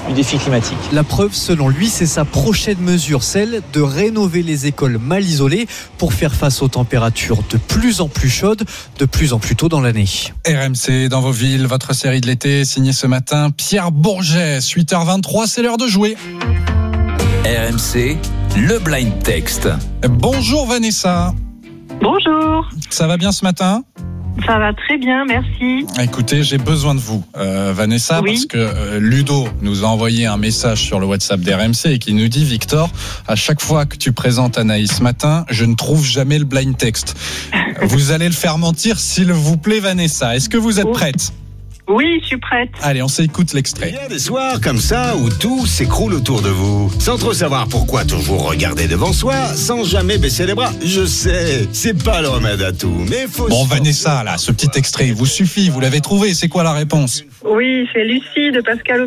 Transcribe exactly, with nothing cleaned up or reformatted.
du défi climatique. La preuve, selon lui, c'est sa prochaine mesure, celle de rénover les écoles mal isolées pour faire face aux températures de plus en plus chaudes, de plus en plus tôt dans l'année. R M C dans vos villes, votre série de l'été, signée ce matin Pierre Bourget. huit heures vingt-trois, c'est l'heure de jouer. R M C, le blind text. Bonjour Vanessa. Bonjour. Ça va bien ce matin ? Ça va très bien, merci. Écoutez, j'ai besoin de vous, euh, Vanessa, oui. parce que euh, Ludo nous a envoyé un message sur le WhatsApp d'R M C et qui nous dit: Victor, à chaque fois que tu présentes Anaïs ce matin, je ne trouve jamais le blind text. Vous allez le faire mentir, s'il vous plaît, Vanessa. Est-ce que vous êtes oui. prête ? Oui, je suis prête. Allez, on s'écoute Il l'extrait. y a des soirs comme ça où tout s'écroule autour de vous. Sans trop savoir pourquoi toujours regarder devant soi, sans jamais baisser les bras. Je sais, c'est pas le remède à tout, mais faut... Bon, Vanessa, là, ce petit extrait vous suffit, vous l'avez trouvé, c'est quoi la réponse ? Oui, c'est Lucie de Pascal